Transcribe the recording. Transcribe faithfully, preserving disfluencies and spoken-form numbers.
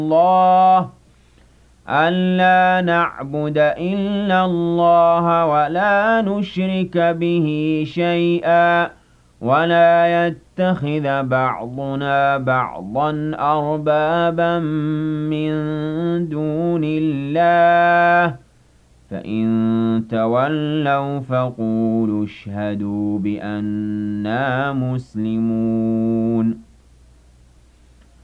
الله ألا نعبد إلا الله ولا نشرك به شيئا ولا يتخذ بعضنا بعضا أربابا من دون الله فإن تولوا فقولوا اشهدوا بأننا مسلمون